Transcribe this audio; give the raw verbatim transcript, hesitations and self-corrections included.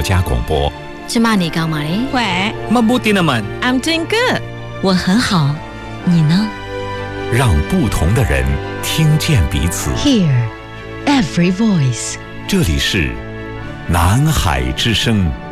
家广播。 芝麻你搞嘛哩？ 喂 Mabuti naman， ，I'm doing good。 我很好，你呢？ 让不同的人听见彼此。 Hear every voice。 这里是南海之声。